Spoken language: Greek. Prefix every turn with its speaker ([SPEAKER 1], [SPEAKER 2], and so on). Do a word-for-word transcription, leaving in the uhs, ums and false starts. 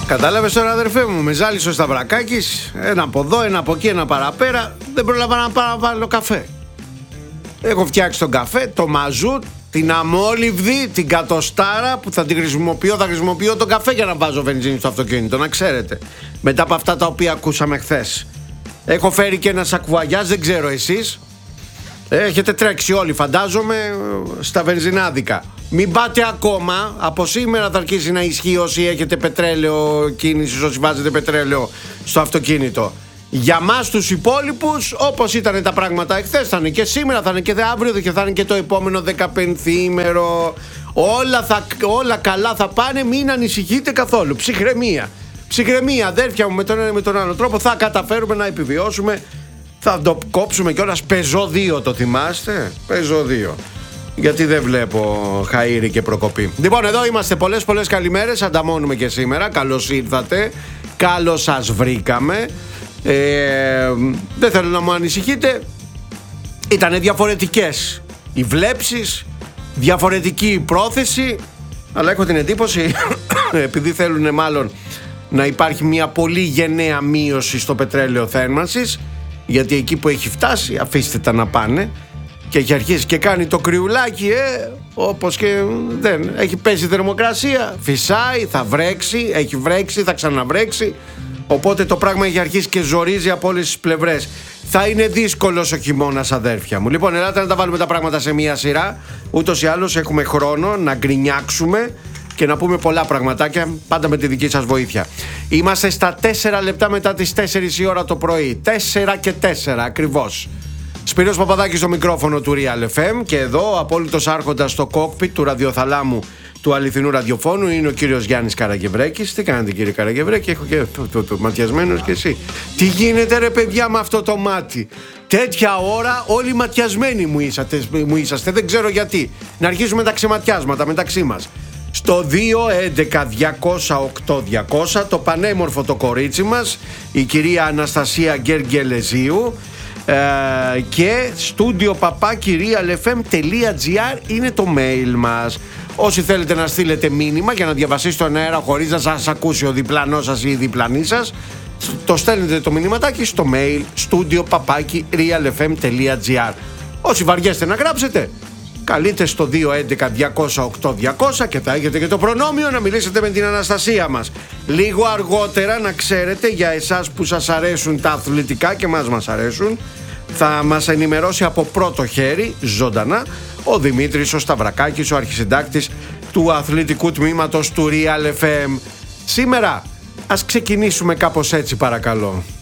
[SPEAKER 1] Κατάλαβες τώρα, αδερφέ μου, με ζάλισε ο Σταυρακάκης. Ένα από εδώ, ένα από εκεί, ένα παραπέρα. Δεν πρόλαβα να πάω να βάλω καφέ. Έχω φτιάξει τον καφέ, το μαζούτ, την αμόλυβδη, την κατοστάρα που θα την χρησιμοποιώ. Θα χρησιμοποιώ τον καφέ για να βάζω βενζίνη στο αυτοκίνητο, να ξέρετε. Μετά από αυτά τα οποία ακούσαμε χθες. Έχω φέρει και ένα σακουαγιάζ, δεν ξέρω εσείς. Έχετε τρέξει όλοι, φαντάζομαι, στα βενζινάδικα. Μην πάτε ακόμα. Από σήμερα θα αρχίσει να ισχύει όσοι έχετε πετρέλαιο κίνηση, όσοι βάζετε πετρέλαιο στο αυτοκίνητο. Για μας τους υπόλοιπους, όπως ήταν τα πράγματα εχθές, θα είναι και σήμερα, θα είναι και αύριο και θα είναι και το επόμενο δεκαπενθήμερο. Όλα, θα, όλα καλά θα πάνε, μην ανησυχείτε καθόλου. Ψυχραιμία. Ψυχραιμία, αδέρφια μου, με τον ένα ή με τον άλλο τρόπο θα καταφέρουμε να επιβιώσουμε. Θα το κόψουμε κιόλας. Πεζό δύο, το θυμάστε? Πεζό δύο. Γιατί δεν βλέπω Χαΐρη και Προκοπή. Λοιπόν, εδώ είμαστε. Πολλές πολλές καλημέρες. Ανταμώνουμε και σήμερα. Καλώς ήρθατε. Καλώς σας βρήκαμε. ε, Δεν θέλω να μου ανησυχείτε. Ήτανε διαφορετικές οι βλέψεις, διαφορετική η πρόθεση. Αλλά έχω την εντύπωση επειδή θέλουν μάλλον να υπάρχει μια πολύ γενναία μείωση στο πετρέλαιο θέρμανσης, γιατί εκεί που έχει φτάσει, αφήστε τα να πάνε, και έχει αρχίσει και κάνει το κρυουλάκι, ε, όπως και δεν. Έχει πέσει η θερμοκρασία, φυσάει, θα βρέξει, έχει βρέξει, θα ξαναβρέξει. Οπότε το πράγμα έχει αρχίσει και ζορίζει από όλες τις πλευρές. Θα είναι δύσκολος ο χειμώνας, αδέρφια μου. Λοιπόν, ελάτε να τα βάλουμε τα πράγματα σε μία σειρά. Ούτως ή άλλως έχουμε χρόνο να γκρινιάξουμε και να πούμε πολλά πραγματάκια, πάντα με τη δική σας βοήθεια. Είμαστε στα τέσσερα λεπτά μετά τις τέσσερις η ώρα το πρωί. τέσσερα και τέσσερα ακριβώς. Σπύρος Παπαδάκης στο μικρόφωνο του Real εφ εμ και εδώ, απόλυτος άρχοντας στο κόκπιτ του ραδιοθαλάμου του αληθινού ραδιοφώνου, είναι ο κύριος Γιάννης Καραγευρέκης. Τι κάνετε, κύριε Καραγευρέκη? Έχω και το, το, το, ματιασμένος και εσύ. Τι γίνεται, ρε παιδιά, με αυτό το μάτι? Τέτοια ώρα όλοι ματιασμένοι μου είσαστε, μου είσαστε. Δεν ξέρω γιατί. Να αρχίσουμε τα ξεματιάσματα μεταξύ μας. Στο δύο έντεκα διακόσια οκτώ διακόσια το πανέμορφο το κορίτσι μας, η κυρία Αναστασία Γκεργελεζίου, ε, και στούντιο παπάκι realfm.gr είναι το mail μας. Όσοι θέλετε να στείλετε μήνυμα για να διαβασίσει στον αέρα χωρίς να σας ακούσει ο διπλανός σας ή η διπλανή σας, το στέλνετε το μηνυματάκι στο mail στούντιο παπάκι realfm.gr. Όσοι βαριέστε να γράψετε, καλείτε στο δύο έντεκα διακόσια οκτώ διακόσια και θα έχετε και το προνόμιο να μιλήσετε με την Αναστασία μας. Λίγο αργότερα, να ξέρετε, για εσάς που σας αρέσουν τα αθλητικά και μας μας αρέσουν, θα μας ενημερώσει από πρώτο χέρι, ζωντανά, ο Δημήτρης ο Σταυρακάκης, ο αρχισυντάκτης του αθλητικού τμήματος του Real εφ εμ. Σήμερα ας ξεκινήσουμε κάπως έτσι, παρακαλώ.